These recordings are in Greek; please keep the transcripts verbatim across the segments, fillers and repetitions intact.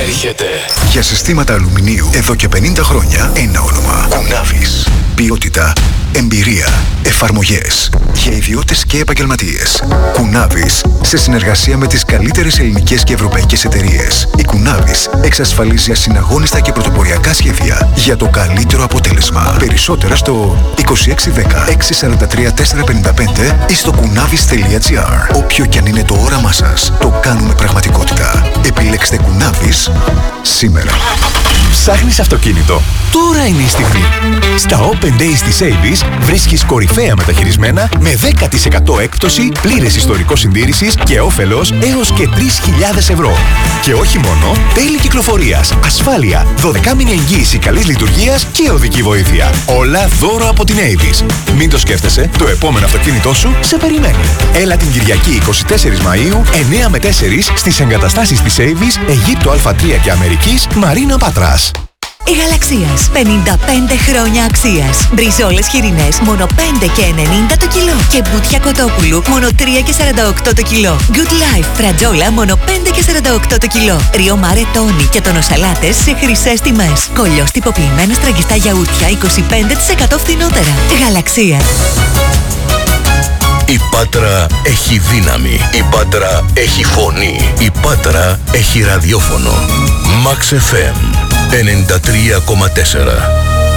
Έρχεται. Για συστήματα αλουμινίου εδώ και πενήντα χρόνια ένα όνομα. Κουνάβης. Ποιότητα, εμπειρία, εφαρμογές. Για ιδιώτες και επαγγελματίες. Κουνάβης, σε συνεργασία με τις καλύτερες ελληνικές και ευρωπαϊκές εταιρείες. Η Κουνάβης εξασφαλίζει ασυναγώνιστα και πρωτοποριακά σχέδια για το καλύτερο αποτέλεσμα. Περισσότερα στο είκοσι έξι δέκα έξι σαράντα τρία τετρακόσια πενήντα πέντε ή στο κουνάβης τελεία τζι άρ. Όποιο κι αν είναι το όραμά σας, το κάνουμε πραγματικότητα. Επιλέξτε Κουνάβης σήμερα. Ψάχνεις αυτοκίνητο? Τώρα είναι η στιγμή. Στα Open Days της Avis βρίσκεις κορυφαία μεταχειρισμένα με δέκα τοις εκατό έκπτωση, πλήρες ιστορικό συντήρησης και όφελος έως και τρεις χιλιάδες ευρώ. Και όχι μόνο, τέλη κυκλοφορίας, ασφάλεια, δωδεκάμηνη εγγύηση καλής λειτουργίας και οδική βοήθεια. Όλα δώρο από την Avis. Μην το σκέφτεσαι, το επόμενο αυτοκίνητό σου σε περιμένει. Έλα την Κυριακή εικοστή τέταρτη Μαΐου, εννιά με τέσσερις στις εγκαταστάσεις της Avis, Αιγύπτου Α τρία και Αμερικής, Μαρίνα Πάτρας. Η Γαλαξίας. πενήντα πέντε χρόνια αξίας. Μπριζόλες χοιρινές μόνο πέντε και ενενήντα το κιλό. Και μπουτια κοτόπουλου μόνο τρία και σαράντα οκτώ το κιλό. Good Life φρατζόλα μόνο πέντε και σαράντα οκτώ το κιλό. Ριο Μάρε τόνι και τονοσαλάτες σε χρυσές τιμές. Κολλιός τυποποιημένα στραγγιστά γιαούρτια είκοσι πέντε τοις εκατό φθηνότερα. Γαλαξία. Η Πάτρα έχει δύναμη. Η Πάτρα έχει φωνή. Η Πάτρα έχει ραδιόφωνο. Max εφ εμ ενενήντα τρία κόμμα τέσσερα.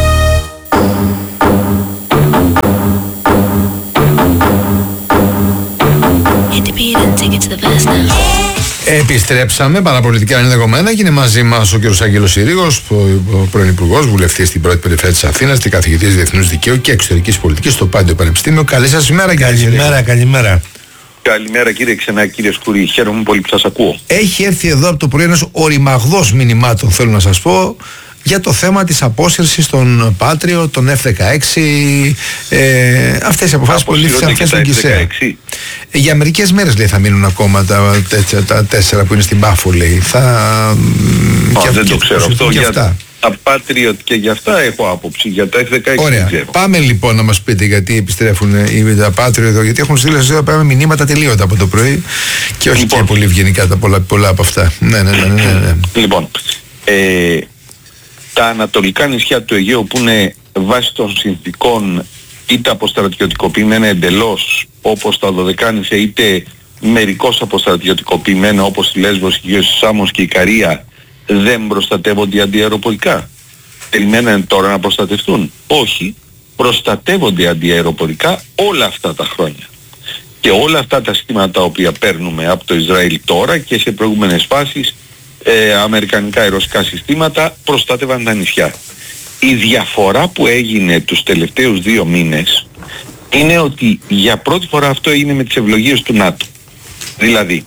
Επιστρέψαμε, παραπολιτικά ενδεχομένα, και είναι μαζί μας ο κ. Άγγελος Συρίγος, πρώην Υπουργός, βουλευτής στην πρώτη περιφέρεια της Αθήνας και καθηγητής Διεθνούς Δικαίου και Εξωτερικής Πολιτικής στο Πάντιο Πανεπιστήμιο. Καλή σας ημέρα, κύριε Συρίγο. Καλημέρα, καλημέρα. Καλημέρα κύριε Ξενά, κύριε Σκουρή. Χαίρομαι πολύ που σας ακούω. Έχει έρθει εδώ από το πρωί ένας οριμαγδός μηνυμάτων, θέλω να σας πω, για το θέμα της απόσυρσης των Πάτριο, των εφ δεκαέξι, ε, αυτές οι αποφάσεις που λήφθησαν χθες στον Κισέα. Ε, για μερικές μέρες, λέει, θα μείνουν ακόμα τα, τα, τα τέσσερα που είναι στην Πάφο, λέει. Θα... Oh, δεν το ξέρω αυτό. Για αυτά. Τα Patriot και για αυτά έχω άποψη, για τα εφ δεκαέξι. Ωραία. Δεν Πάμε λοιπόν να μας πείτε γιατί επιστρέφουν οι τα Patriot εδώ, γιατί έχουν στείλει εδώ πέρα μηνύματα τελείωτα από το πρωί και όχι λοιπόν, και πολύ ευγενικά τα πολλά, πολλά από αυτά. Ναι, ναι, ναι, ναι, ναι. Λοιπόν, ε, τα ανατολικά νησιά του Αιγαίου που είναι βάσει των συνθήκων είτε αποστρατιωτικοποιημένα εντελώς όπως τα Δωδεκάνησα, είτε μερικώς αποστρατιωτικοποιημένα όπως η Λέσβος, η Γιος, η Σάμος και η Καρία, δεν προστατεύονται αντιαεροπορικά. Περιμένουν τώρα να προστατευτούν? Όχι, προστατεύονται αντιαεροπορικά όλα αυτά τα χρόνια. Και όλα αυτά τα συστήματα τα οποία παίρνουμε από το Ισραήλ τώρα και σε προηγούμενες φάσεις, ε, αμερικανικά αεροσικά συστήματα προστάτευαν τα νησιά. Η διαφορά που έγινε τους τελευταίους δύο μήνες είναι ότι για πρώτη φορά αυτό έγινε με τις ευλογίες του ΝΑΤΟ. Δηλαδή,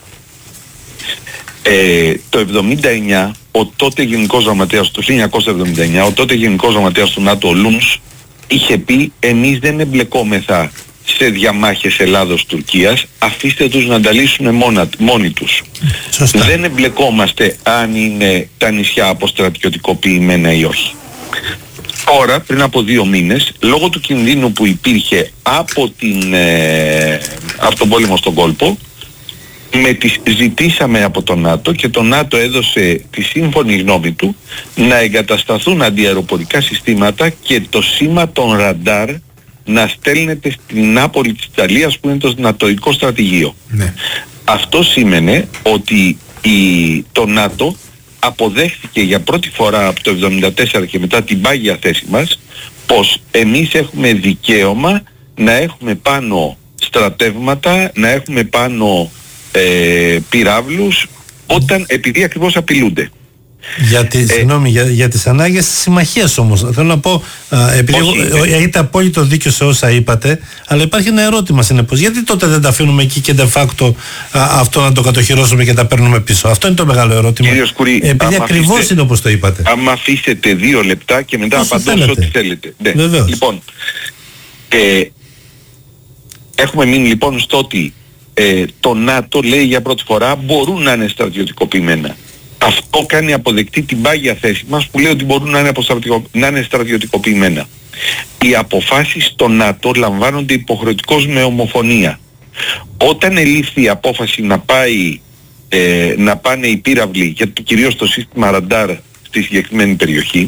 ε, το εβδομήντα εννιά ο τότε Γενικός Γραμματέας, το χίλια εννιακόσια εβδομήντα εννιά, ο τότε Γενικός Γραμματέας του ΝΑΤΟ, ο Λούνς, είχε πει εμείς δεν εμπλεκόμεθα σε διαμάχες Ελλάδος-Τουρκίας, αφήστε τους να τα λύσουν μόνα, μόνοι τους. Σωστά. Δεν εμπλεκόμαστε αν είναι τα νησιά αποστρατιωτικοποιημένα ή όχι. Τώρα, πριν από δύο μήνες, λόγω του κινδύνου που υπήρχε από, την, ε, από τον πόλεμο στον κόλπο, με τις ζητήσαμε από το ΝΑΤΟ και το ΝΑΤΟ έδωσε τη σύμφωνη γνώμη του να εγκατασταθούν αντιαεροπορικά συστήματα και το σήμα των ραντάρ να στέλνεται στην Νάπολη της Ιταλίας που είναι το νατοϊκό στρατηγείο. Ναι. Αυτό σήμαινε ότι η, το ΝΑΤΟ αποδέχθηκε για πρώτη φορά από το εβδομήντα τέσσερα και μετά την πάγια θέση μας πως εμείς έχουμε δικαίωμα να έχουμε πάνω στρατεύματα, να έχουμε πάνω ε, πυράβλους όταν, επειδή ακριβώς απειλούνται. Για, τη, ε, συγγνώμη, για, για τις ανάγκες της συμμαχίας όμως. Θέλω να πω, α, επειδή όχι, έχετε απόλυτο δίκιο σε όσα είπατε, αλλά υπάρχει ένα ερώτημα συνεπώς. Γιατί τότε δεν τα αφήνουμε εκεί και de facto α, αυτό να το κατοχυρώσουμε και τα παίρνουμε πίσω? Αυτό είναι το μεγάλο ερώτημα. Κύριε Σκουρή, επειδή ακριβώς αφήσετε, είναι όπως το είπατε. Άμα αφήσετε δύο λεπτά και μετά απαντώ ό,τι θέλετε. Ναι. Λοιπόν, ε, έχουμε μείνει λοιπόν στο ότι ε, το ΝΑΤΟ λέει για πρώτη φορά μπορούν να είναι στρατιωτικοποιημένα. Αυτό κάνει αποδεκτή την πάγια θέση μας που λέει ότι μπορούν να είναι, να είναι στρατιωτικοποιημένα. Οι αποφάσεις στο ΝΑΤΟ λαμβάνονται υποχρεωτικώς με ομοφωνία. Όταν ελήφθη η απόφαση να πάει ε, να πάνε οι πύραυλοι για το, κυρίως το σύστημα ραντάρ στη συγκεκριμένη περιοχή,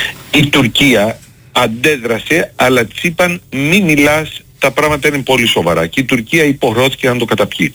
η Τουρκία αντέδρασε, αλλά της είπαν μη μιλάς, τα πράγματα είναι πολύ σοβαρά, και η Τουρκία υποχρεώθηκε να το καταπιεί.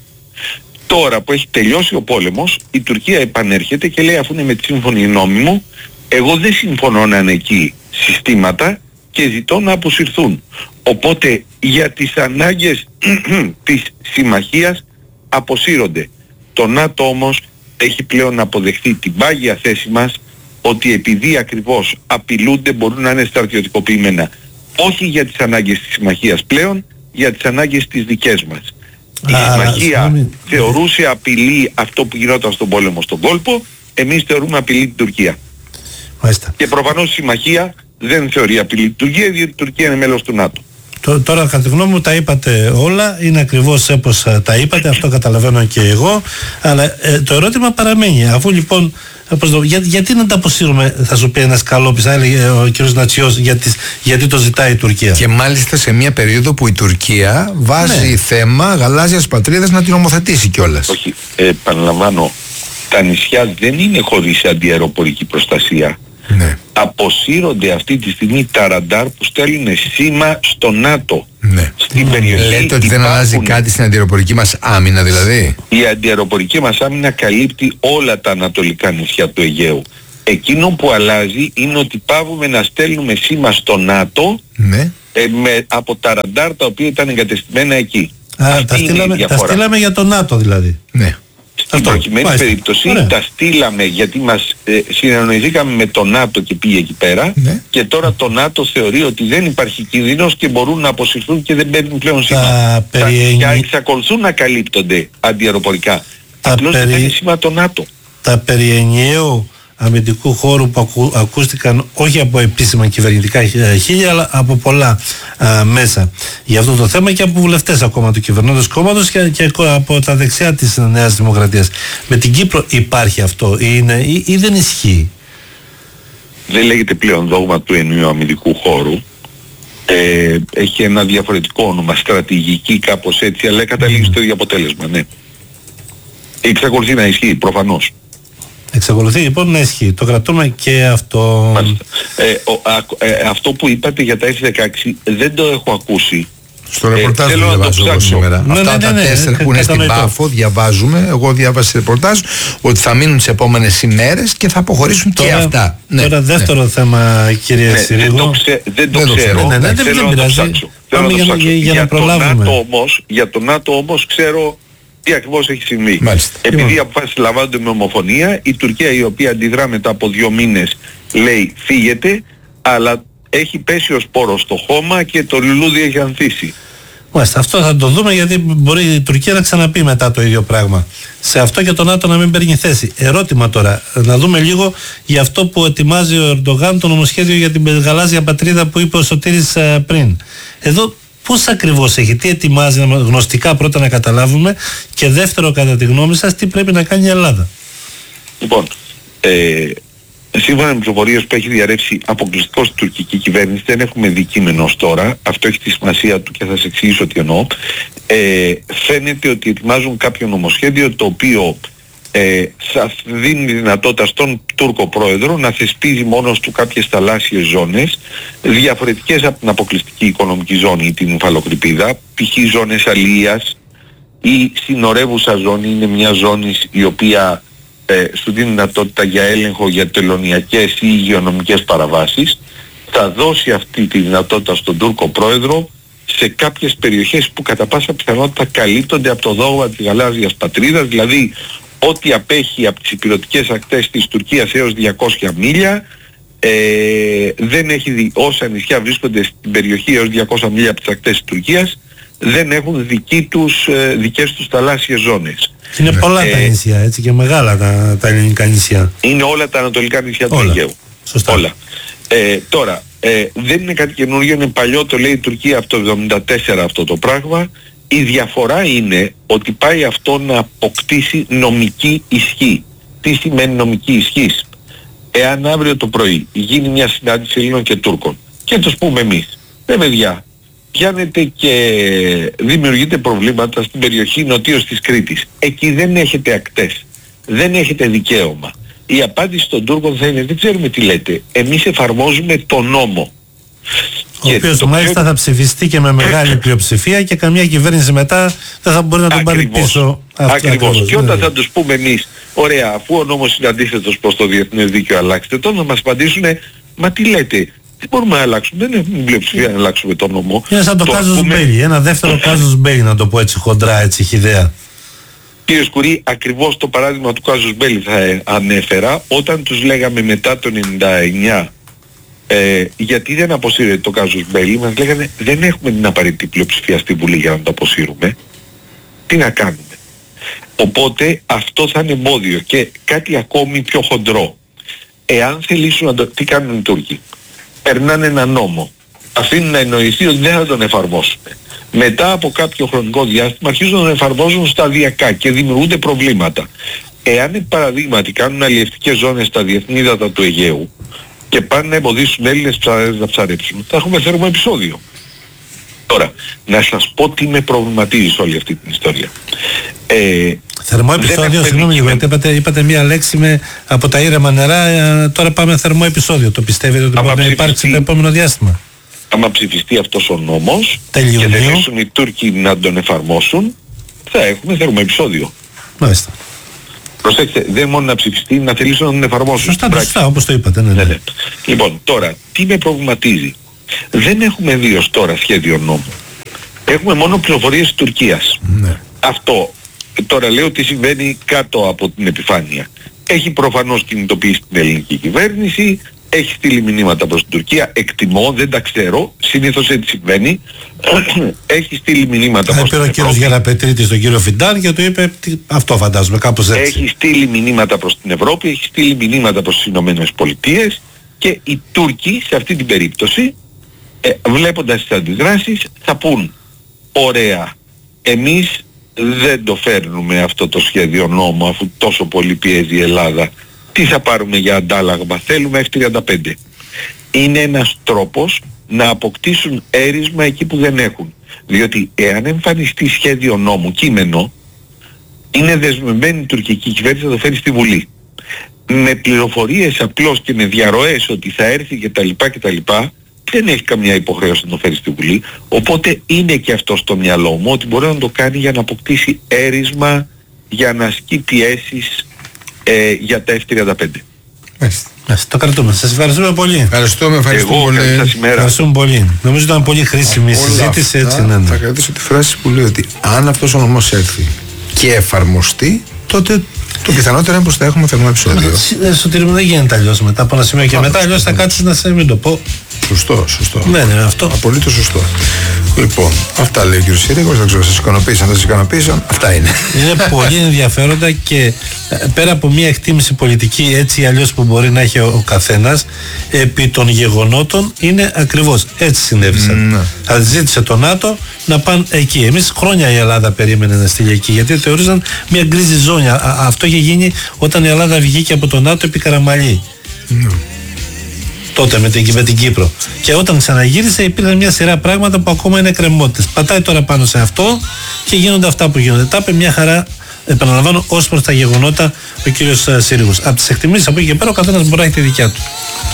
Τώρα που έχει τελειώσει ο πόλεμος, η Τουρκία επανέρχεται και λέει, αφού είναι με τη σύμφωνη γνώμη μου, εγώ δεν συμφωνώ να είναι εκεί συστήματα και ζητώ να αποσυρθούν. Οπότε για τις ανάγκες της συμμαχίας αποσύρονται. Το ΝΑΤΟ όμως έχει πλέον αποδεχθεί την πάγια θέση μας ότι επειδή ακριβώς απειλούνται μπορούν να είναι στρατιωτικοποιημένα. Όχι για τις ανάγκες της συμμαχίας πλέον, για τις ανάγκες της δικές μας. Η Α, συμμαχία συγγνώμη. θεωρούσε απειλή αυτό που γινόταν στον πόλεμο στον κόλπο, εμείς θεωρούμε απειλή την Τουρκία. Μάλιστα. Και προφανώς η συμμαχία δεν θεωρεί απειλή την Τουρκία, διότι η Τουρκία είναι μέλος του ΝΑΤΟ. Τώρα κατά τη γνώμη μου τα είπατε όλα, είναι ακριβώς όπως τα είπατε, αυτό καταλαβαίνω και εγώ, αλλά ε, το ερώτημα παραμένει, αφού λοιπόν για, γιατί να τα αποσύρουμε, θα σου πει ένας Καλόπης, έλεγε ο κ. Νατσιός, γιατί, γιατί το ζητάει η Τουρκία. Και μάλιστα σε μια περίοδο που η Τουρκία βάζει ναι. θέμα γαλάζιας πατρίδας να την ομοθετήσει κιόλας. Όχι, ε, επαναλαμβάνω, τα νησιά δεν είναι χωρίς αντιαεροπορική προστασία. Ναι. Αποσύρονται αυτή τη στιγμή τα ραντάρ που στέλνουν σήμα στο ΝΑΤΟ. Ναι. Στην περιοχή. Λέτε ότι δεν υπάρχουν... αλλάζει κάτι στην αντιαεροπορική μας άμυνα δηλαδή. Η αντιαεροπορική μας άμυνα καλύπτει όλα τα ανατολικά νησιά του Αιγαίου. Εκείνο που αλλάζει είναι ότι πάβουμε να στέλνουμε σήμα στο ΝΑΤΟ ναι. ε, με, από τα ραντάρ τα οποία ήταν εγκατεστημένα εκεί. Α, τα στείλαμε, τα στείλαμε για το ΝΑΤΟ δηλαδή. Ναι. Στην προκειμένη Μάλιστα. περίπτωση Ωραία. τα στείλαμε γιατί μας ε, συνεννοηθήκαμε με το ΝΑΤΟ και πήγε εκεί πέρα ναι. και τώρα το ΝΑΤΟ θεωρεί ότι δεν υπάρχει κίνδυνος και μπορούν να αποσυρθούν και δεν παίρνουν πλέον σήμα. Περι... Και εξακολουθούν να καλύπτονται αντιαεροπορικά. Απλώς περι... δεν είναι σήμα το ΝΑΤΟ. Τα περί ενιαίου αμυντικού χώρου που ακού, ακούστηκαν όχι από επίσημα κυβερνητικά χίλια αλλά από πολλά α, μέσα για αυτό το θέμα και από βουλευτές ακόμα του κυβερνώντος κόμματος και, και από τα δεξιά της Νέας Δημοκρατίας. Με την Κύπρο υπάρχει αυτό ή, είναι, ή, ή δεν ισχύει? Δεν λέγεται πλέον δόγμα του ενιαίου αμυντικού χώρου. Ε, έχει ένα διαφορετικό όνομα, στρατηγική κάπως έτσι, αλλά καταλήγει στο ίδιο αποτέλεσμα, ναι. Εξακολουθεί να ισχύει προφανώς. Εξακολουθεί λοιπόν να ισχύει. Το κρατούμε και αυτό. Ε, ο, α, ε, αυτό που είπατε για τα εφ δεκαέξι δεν το έχω ακούσει. Στο ρεπορτάζ ε, που διαβάζω εγώ σήμερα. Ναι, Αυτά ναι, ναι, τα ναι, τέσσερα ναι, που είναι στην κατανοητό. Πάφο διαβάζουμε. Εγώ διάβασα σε ρεπορτάζ ότι θα μείνουν τις επόμενες ημέρες και θα αποχωρήσουν τώρα, και αυτά. Τώρα ναι, δεύτερο ναι. θέμα κύριε ναι, Συρίγο. Δεν το, ξε, δεν το δεν ξέρω. Ναι, ναι, ναι, θέλω δεν να πειράζει. το ψάξω. Πάμε Για, για, για, για, για, να προλάβουμε. Το όμως, για το ΝΑΤΟ όμως ξέρω τι ακριβώς έχει συμβεί. Μάλιστα. Επειδή οι αποφάσεις λαμβάνονται με ομοφωνία, η Τουρκία η οποία αντιδρά μετά από δύο μήνες λέει φύγετε, αλλά έχει πέσει ο σπόρος στο χώμα και το λουλούδι έχει ανθίσει. Μάλιστα, αυτό θα το δούμε γιατί μπορεί η Τουρκία να ξαναπεί μετά το ίδιο πράγμα. Σε αυτό και το ΝΑΤΟ να μην παίρνει θέση. Ερώτημα τώρα, να δούμε λίγο για αυτό που ετοιμάζει ο Ερντογάν, το νομοσχέδιο για την γαλάζια πατρίδα που είπε ο Σωτήρης πριν. Εδώ πώς ακριβώς έχει, τι ετοιμάζει, γνωστικά πρώτα να καταλάβουμε και δεύτερο κατά τη γνώμη σας τι πρέπει να κάνει η Ελλάδα. Λοιπόν, ε, σύμφωνα με πληροφορίες που έχει διαρρεύσει αποκλειστικώς η τουρκική κυβέρνηση, δεν έχουμε δικείμενο ως τώρα, αυτό έχει τη σημασία του και θα σας εξηγήσω τι εννοώ. Ε, φαίνεται ότι ετοιμάζουν κάποιο νομοσχέδιο το οποίο ε, θα δίνει δυνατότητα στον Τούρκο πρόεδρο να θεσπίζει μόνος του κάποιες θαλάσσιες ζώνες διαφορετικές από την αποκλειστική οικονομική ζώνη ή την υφαλοκρηπίδα, π.χ. ζώνες αλίας ή συνορεύουσα ζώνη είναι μια ζώνη η οποία ε, σου δίνει δυνατότητα για έλεγχο για τελωνιακές ή υγειονομικές παραβάσεις. Θα δώσει αυτή τη δυνατότητα στον Τούρκο πρόεδρο σε κάποιες περιοχές που κατά πάσα πιθανότητα καλύπτονται από το δόγμα της γαλάζιας πατρίδας, δηλαδή ό,τι απέχει από τις ηπειρωτικές ακτές της Τουρκίας έως διακόσια μίλια, ε, δεν έχει δι... όσα νησιά βρίσκονται στην περιοχή έως διακόσια μίλια από τις ακτές της Τουρκίας δεν έχουν δική τους, ε, δικές τους θαλάσσιες ζώνες. Είναι πολλά ε, τα νησιά έτσι και μεγάλα τα, τα ελληνικά νησιά. Είναι όλα τα ανατολικά νησιά του Αιγαίου. Σωστά. Όλα. Ε, τώρα, ε, δεν είναι κάτι καινούργιο, είναι παλιό, το λέει η Τουρκία από το εβδομήντα τέσσερα αυτό το πράγμα. Η διαφορά είναι ότι πάει αυτό να αποκτήσει νομική ισχύ. Τι σημαίνει νομική ισχύς? Εάν αύριο το πρωί γίνει μια συνάντηση Ελλήνων και Τούρκων και τους πούμε εμείς, ρε παιδιά, πιάνετε και δημιουργείτε προβλήματα στην περιοχή νοτίως της Κρήτης. Εκεί δεν έχετε ακτές. δεν έχετε δικαίωμα. Η απάντηση των Τούρκων θα είναι, δεν ξέρουμε τι λέτε, εμείς εφαρμόζουμε τον νόμο. Ο οποίος μάλιστα πιο... θα ψηφιστεί και με μεγάλη πλειοψηφία και καμιά κυβέρνηση μετά δεν θα μπορεί να τον πάρει πίσω. Αυτό, ακριβώς. ακριβώς. Και όταν θα τους πούμε εμείς, ωραία, αφού ο νόμος είναι αντίθετος προς το διεθνές δίκαιο, αλλάξτε τον, να μας απαντήσουν, μα τι λέτε, δεν μπορούμε να αλλάξουμε, δεν έχουμε πλειοψηφία να αλλάξουμε τον νόμο. Είναι σαν το, το κάζος πούμε... Μπέλη, ένα δεύτερο κάζος Μπέλη, να το πω έτσι χοντρά, έτσι χυδαία. Κύριε Σκουρί, ακριβώς το παράδειγμα του κάζους Μπέλη θα ανέφερα, όταν τους λέγαμε μετά το ενενήντα εννιά Ε, γιατί δεν αποσύρεται το κάζους Μπέλη, μας λέγανε δεν έχουμε την απαραίτητη πλειοψηφία στη Βουλή για να το αποσύρουμε, τι να κάνουμε. Οπότε αυτό θα είναι εμπόδιο. Και κάτι ακόμη πιο χοντρό, εάν θελήσουν να το... τι κάνουν οι Τούρκοι, περνάνε ένα νόμο, αφήνουν να εννοηθεί ότι δεν θα τον εφαρμόσουν, μετά από κάποιο χρονικό διάστημα αρχίζουν να τον εφαρμόζουν σταδιακά και δημιουργούνται προβλήματα. Εάν παραδείγματι κάνουν αλλιευτικές ζώνες στα διεθνή ύδατα του Αιγαίου και πάνε να εμποδίσουν Έλληνες ψαράδες να ψαρέψουν, θα έχουμε θέρμο επεισόδιο. Τώρα, να σας πω τι με προβληματίζει σε όλη αυτή την ιστορία. Ε, θερμό επεισόδιο, συγγνώμη λίγο, είπατε, είπατε μία λέξη με, από τα ήρεμα νερά, ε, τώρα πάμε θερμό επεισόδιο. Το πιστεύετε ότι μπορεί να υπάρξει το επόμενο διάστημα? Άμα ψηφιστεί αυτός ο νόμος Τελειωνίου. και θελήσουν οι Τούρκοι να τον εφαρμόσουν, θα έχουμε θερμό επεισόδιο. Μάλιστα. Προσέξτε, δεν μόνο να ψηφιστεί, να θελήσουν να τον εφαρμόσουν. Σωστά, σωστά, όπως το είπατε. Ναι, ναι. Ναι, ναι. Λοιπόν, τώρα, τι με προβληματίζει. Δεν έχουμε δει ως τώρα σχέδιο νόμου. Έχουμε μόνο πληροφορίες της Τουρκίας. Ναι. Αυτό, τώρα λέω τι συμβαίνει κάτω από την επιφάνεια. Έχει προφανώς κινητοποιήσει την ελληνική κυβέρνηση, έχει στείλει μηνύματα προς την Τουρκία, εκτιμώ, δεν τα ξέρω, συνήθως έτσι συμβαίνει. Έχει στείλει μηνύματα προς την Ευρώπη. Είπε ο κύριος Γεραπετρίτης στον κύριο Φιντάν και του είπε αυτό, φαντάζομαι, κάπως έτσι. Έχει στείλει μηνύματα προς την Ευρώπη, έχει στείλει μηνύματα προς τις Ηνωμένες Πολιτείες και οι Τούρκοι σε αυτή την περίπτωση, ε, βλέποντας τις αντιδράσεις, θα πούν ωραία, εμείς δεν το φέρνουμε αυτό το σχέδιο νόμο αφού τόσο πολύ πιέζει η Ελλάδα. Τι θα πάρουμε για αντάλλαγμα, θέλουμε εφ τριάντα πέντε. Είναι ένας τρόπος να αποκτήσουν έρισμα εκεί που δεν έχουν. Διότι εάν εμφανιστεί σχέδιο νόμου, κείμενο, είναι δεσμευμένη η τουρκική κυβέρνηση να το φέρει στη Βουλή. Με πληροφορίες απλώς και με διαρροές ότι θα έρθει κτλ. κτλ. Δεν έχει καμιά υποχρέωση να το φέρει στη Βουλή. Οπότε είναι και αυτό στο μυαλό μου ότι μπορεί να το κάνει για να αποκτήσει έρισμα, για να ασκεί πιέσεις ε, για τα εφ τριάντα πέντε. Ας το κρατούμε. Σας ευχαριστούμε πολύ. Ευχαριστούμε, ευχαριστούμε Εγώ, πολύ. Ευχαριστούμε πολύ. Νομίζω ήταν πολύ χρήσιμη η συζήτηση. Έτσι, ναι, ναι. Θα κρατήσω τη φράση που λέει ότι αν αυτός ο νόμος έρθει και εφαρμοστεί, τότε το πιθανότερο είναι πως θα έχουμε θερμό επεισόδιο. Σωτήρι μου, δεν γίνεται αλλιώς μετά από ένα σημείο και μετά, αλλιώς θα κάτσεις να σε μην το πω. Σωστό, σωστό. Ναι, ναι, αυτό. Απολύτως σωστό. Λοιπόν, αυτά λέει ο κ. Σύριγος, δεν ξέρω, σας ικανοποίησαν, δεν σας ικανοποίησαν. Αυτά είναι. Είναι πολύ ενδιαφέροντα και πέρα από μια εκτίμηση πολιτική έτσι ή αλλιώς που μπορεί να έχει ο καθένας, επί των γεγονότων είναι ακριβώς έτσι συνέβησαν. Ναι. Θα ζήτησε το ΝΑΤΟ να πάνε εκεί. Εμείς χρόνια η Ελλάδα περίμενε να στείλει εκεί, γιατί θεωρούσαν μια γκρίζη ζώνη. Α, αυτό είχε γίνει όταν η Ελλάδα βγήκε από το ΝΑΤΟ επί Καραμαλή. Ναι. Τότε με την, με την Κύπρο. Και όταν ξαναγύρισε υπήρχαν μια σειρά πράγματα που ακόμα είναι κρεμότητες. Πατάει τώρα πάνω σε αυτό και γίνονται αυτά που γίνονται. Τα είπε μια χαρά, επαναλαμβάνω, ως προς τα γεγονότα ο κύριος Σύριγος. Από τις εκτιμήσεις από εκεί και πέρα ο καθένας μπορεί να έχει τη δικιά του.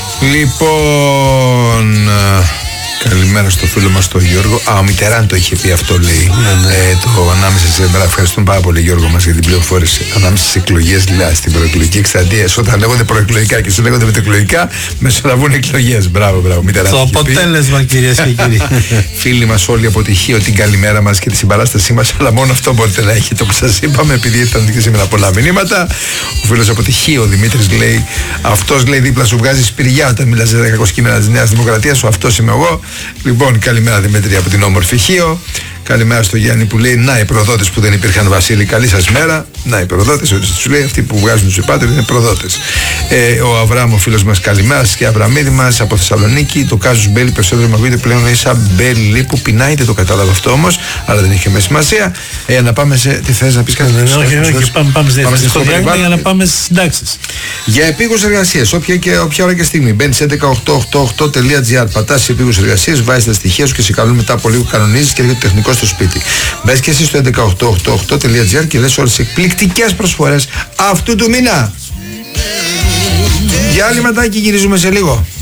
Λοιπόν, καλημέρα στο φίλο μας τον Γιώργο. Α, ο Μιτεράν το είχε πει αυτό, λέει. Ναι, ναι. Ε, το ανάμεσα σε. Ευχαριστούμε πάρα πολύ, Γιώργο, μας για την πληροφόρηση. Ανάμεσα στις εκλογές, δηλαδή στην προεκλογική εκστρατεία, όταν λέγονται προεκλογικά και σου λέγονται μετεκλογικά, μεσολαβούν εκλογές. Μπράβο, μπράβο, Μιτεράν. Το αποτέλεσμα, κυρίες και κύριοι. Φίλοι μας όλοι από τη Χίο, την καλημέρα μας και τη συμπαράστασή μας, αλλά μόνο αυτό μπορείτε να έχετε, όπως σας είπαμε, επειδή ήρθαν και σήμερα πολλά μηνύματα. Ο φίλος από τη Χίο, ο Δημήτρης, λέει: αυτός, λέει, δίπλα σου βγάζει σπηριά όταν μιλάς για τα κακοσκήμενα της Νέας Δημοκρατίας. Ο αυτός είμαι εγώ. Λοιπόν, καλημέρα Δημήτρη από την όμορφη Χίο. Καλημέρα στο Γιάννη που λέει: να οι προδότες που δεν υπήρχαν, Βασίλη, καλή σας μέρα. Να οι προδότες, ό,τι τους λέει, αυτοί που βγάζουν τους υπάτορες είναι προδότες. Ε, ο Αβράμ, ο φίλος μας, καλημέρα και Αβραμίδη μας από Θεσσαλονίκη. Το Κάζους Μπέλη περισσότερο με ακούγεται πλέον ίσα Μπέλη που πεινάει, δεν το κατάλαβα αυτό όμως, αλλά δεν είχε με σημασία. Ε, να πάμε σε. Τι θες να πεις κάτι? Όχι, όχι, πάμε, πάμε στο διάγραμμα για να πάμε στις συντάξεις. Για επίγους εργασίες, όποια, και, όποια ώρα και στιγμή, μπαίνεις σε έντεκα οκτώ οκτώ οκτώ τελεία τζι άρ, πατάς σε επίγους εργασίες, βάζεις τα στοιχεία σου και σε καλούν μετά από λίγο, κανονίζεις και έρχεται το τεχνικό στο σπίτι. Μπες και εσύ στο έντεκα οκτώ οκτώ οκτώ τελεία τζι άρ και λες όλες τις εκπληκτικές προσφορές αυτού του μήνα. Για άλλη μετά και γυρίζουμε σε λίγο.